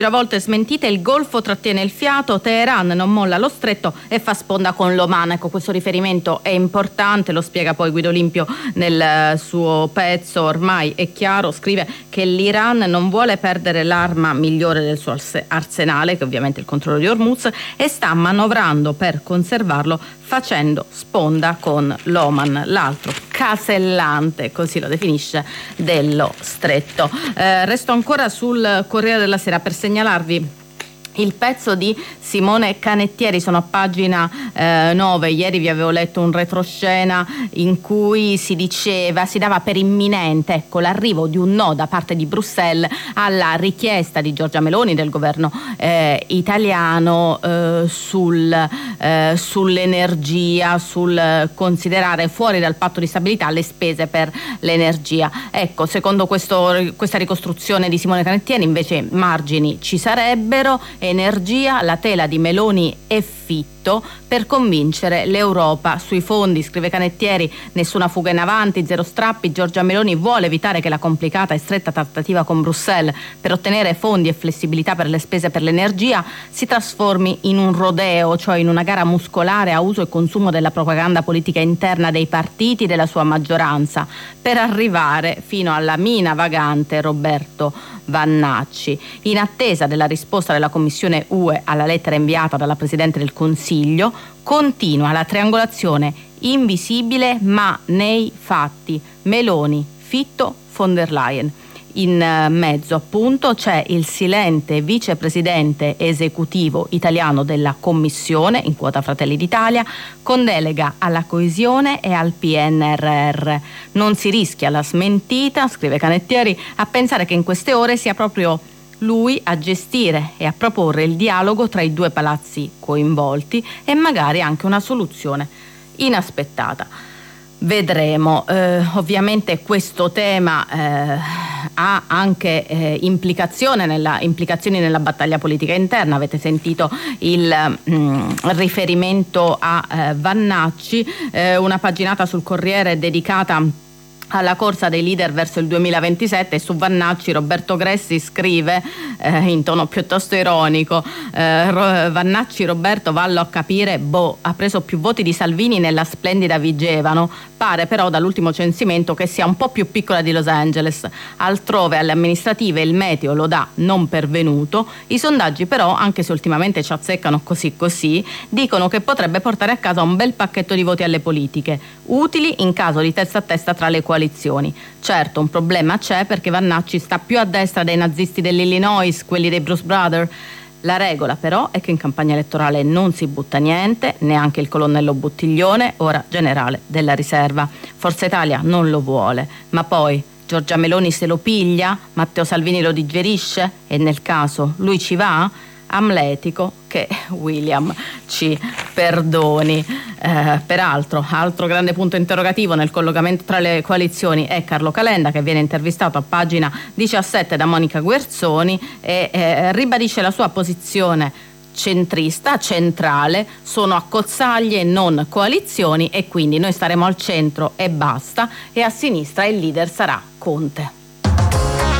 A volte smentite, il Golfo trattiene il fiato, Teheran non molla lo stretto e fa sponda con l'Oman. Ecco, questo riferimento è importante, lo spiega poi Guido Limpio nel suo pezzo. Ormai è chiaro, scrive, che l'Iran non vuole perdere l'arma migliore del suo arsenale, che ovviamente è il controllo di Hormuz, e sta manovrando per conservarlo facendo sponda con l'Oman, l'altro casellante, così lo definisce, dello stretto. Resto ancora sul Corriere della Sera per segnalarvi il pezzo di Simone Canettieri, sono a pagina 9. Ieri vi avevo letto un retroscena in cui si dava per imminente, ecco, l'arrivo di un no da parte di Bruxelles alla richiesta di Giorgia Meloni, del governo italiano, sull'energia, sul considerare fuori dal patto di stabilità le spese per l'energia. Ecco, secondo questa ricostruzione di Simone Canettieri invece margini ci sarebbero. Energia, la tela di Meloni e Fitto per convincere l'Europa sui fondi, scrive Canettieri. Nessuna fuga in avanti, zero strappi. Giorgia Meloni vuole evitare che la complicata e stretta trattativa con Bruxelles per ottenere fondi e flessibilità per le spese per l'energia si trasformi in un rodeo, cioè in una gara muscolare a uso e consumo della propaganda politica interna dei partiti della sua maggioranza, per arrivare fino alla mina vagante Roberto Vannacci. In attesa della risposta della Commissione UE alla lettera inviata dalla Presidente del Consiglio, continua la triangolazione invisibile ma nei fatti: Meloni, Fitto, von der Leyen. In mezzo appunto c'è il silente vicepresidente esecutivo italiano della Commissione, in quota Fratelli d'Italia, con delega alla coesione e al PNRR. Non si rischia la smentita, scrive Canettieri, a pensare che in queste ore sia proprio lui a gestire e a proporre il dialogo tra i due palazzi coinvolti e magari anche una soluzione inaspettata. Vedremo. Ovviamente questo tema ha anche implicazioni nella battaglia politica interna. Avete sentito il riferimento a Vannacci, una paginata sul Corriere dedicata alla corsa dei leader verso il 2027. Su Vannacci Roberto Gressi scrive in tono piuttosto ironico: Vannacci Roberto, vallo a capire, ha preso più voti di Salvini nella splendida Vigevano, pare però dall'ultimo censimento che sia un po' più piccola di Los Angeles, altrove alle amministrative il meteo lo dà non pervenuto. I sondaggi però, anche se ultimamente ci azzeccano così, dicono che potrebbe portare a casa un bel pacchetto di voti alle politiche, utili in caso di testa a testa tra le coalizioni. Certo, un problema c'è, perché Vannacci sta più a destra dei nazisti dell'Illinois, quelli dei Bruce Brothers. La regola però è che in campagna elettorale non si butta niente, neanche il colonnello Buttiglione, ora generale della riserva. Forza Italia non lo vuole, ma poi Giorgia Meloni se lo piglia, Matteo Salvini lo digerisce e nel caso lui ci va? Amletico che William ci perdoni. Peraltro, altro grande punto interrogativo nel collocamento tra le coalizioni è Carlo Calenda, che viene intervistato a pagina 17 da Monica Guerzoni e ribadisce la sua posizione centrista, centrale: sono accozzaglie, non coalizioni, e quindi noi staremo al centro e basta, e a sinistra il leader sarà Conte.